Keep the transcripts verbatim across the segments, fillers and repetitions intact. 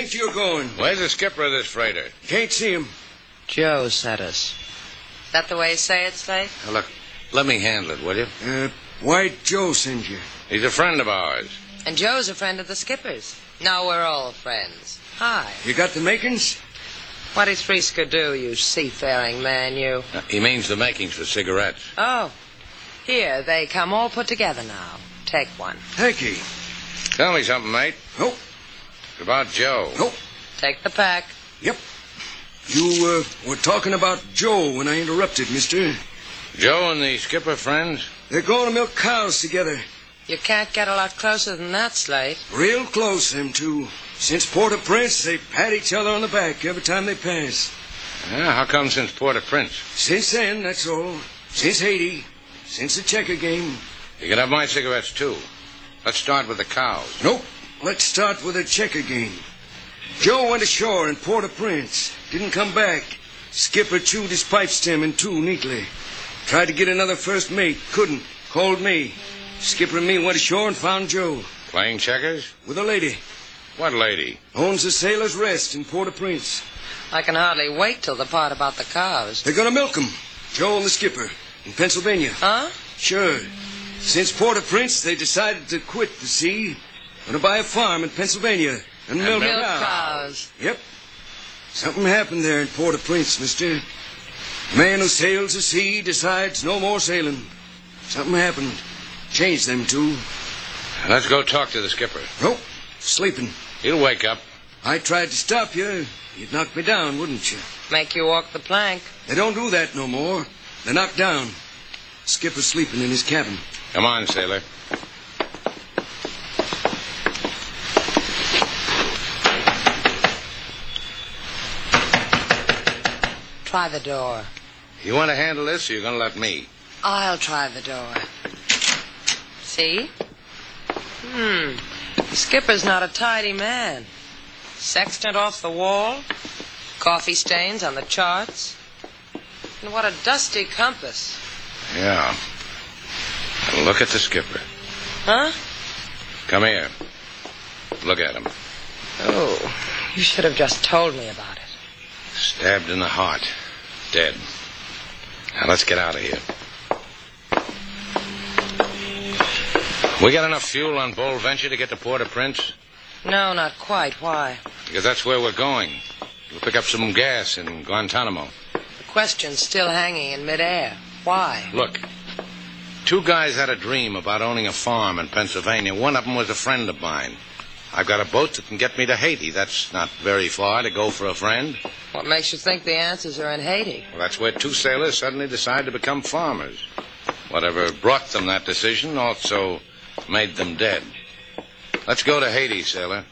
think you're going? Where's the skipper of this freighter? Can't see him. Joe sent us. Is that the way you say it, Slate? Now, look, let me handle it, will you? Uh, why'd Joe send you? He's a friend of ours. And Joe's a friend of the skipper's. Now we're all friends. Hi. You got the makings? What is Frisker do, you seafaring man, you? Uh, he means the makings for cigarettes. Oh. Here, they come all put together now. Take one. Thank you. Tell me something, mate. Nope. It's about Joe. Nope. Take the pack. Yep. You, uh, were talking about Joe when I interrupted, mister. Joe and the skipper friends? They're going to milk cows together. You can't get a lot closer than that, Slate. Real close, them two. Since Port-au-Prince, they pat each other on the back every time they pass. Yeah, how come since Port-au-Prince? Since then, that's all. Since Haiti. Since the checker game. You can have my cigarettes, too. Let's start with the cows. Nope. Let's start with the checker game. Joe went ashore in Port-au-Prince. Didn't come back. Skipper chewed his pipe stem in two neatly. Tried to get another first mate. Couldn't. Called me. Skipper and me went ashore and found Joe. Playing checkers? With a lady. What lady? Owns the Sailor's Rest in Port-au-Prince. I can hardly wait till the part about the cows. They're gonna milk 'em. Joe and the skipper. In Pennsylvania. Huh? Sure. Since Port-au-Prince, they decided to quit the sea. Gonna buy a farm in Pennsylvania and, And milk, Milk cows. cows. Yep. Something happened there in Port-au-Prince, mister. Man who sails the sea decides no more sailing. Something happened. Changed them two. Let's go talk to the skipper. Nope. Sleeping. He'll wake up. I tried to stop you. You'd knock me down, wouldn't you? Make you walk the plank. They don't do that no more. They're knocked down. Skipper's sleeping in his cabin. Come on, sailor. Try the door. You want to handle this, or you're going to let me? I'll try the door. See? Hmm. The skipper's not a tidy man. Sextant off the wall. Coffee stains on the charts. And what a dusty compass. Yeah. Now look at the skipper. Huh? Come here. Look at him. Oh, you should have just told me about it. Stabbed in the heart. Dead. Now let's get out of here. We got enough fuel on Bold Venture to get to Port-au-Prince? No, not quite. Why? Because that's where we're going. We'll pick up some gas in Guantanamo. The question's still hanging in midair. Why? Look, two guys had a dream about owning a farm in Pennsylvania. One of them was a friend of mine. I've got a boat that can get me to Haiti. That's not very far to go for a friend. What makes you think the answers are in Haiti? Well, that's where two sailors suddenly decide to become farmers. Whatever brought them that decision also made them dead. Let's go to Haiti, sailor.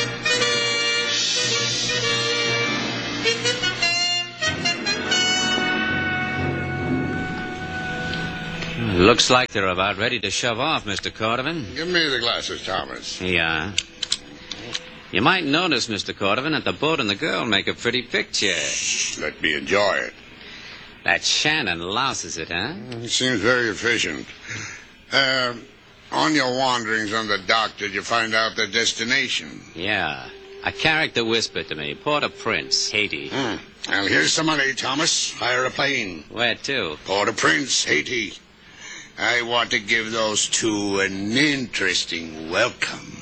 Looks like they're about ready to shove off, Mister Cordovan. Give me the glasses, Thomas. Yeah. You might notice, Mister Cordovan, that the boat and the girl make a pretty picture. Let me enjoy it. That Shannon louses it, huh? It seems very efficient. Uh, on your wanderings on the dock, did you find out the destination? Yeah. A character whispered to me, Port-au-Prince, Haiti. Hmm. Well, here's some money, Thomas. Hire a plane. Where to? Port-au-Prince, Haiti. I want to give those two an interesting welcome.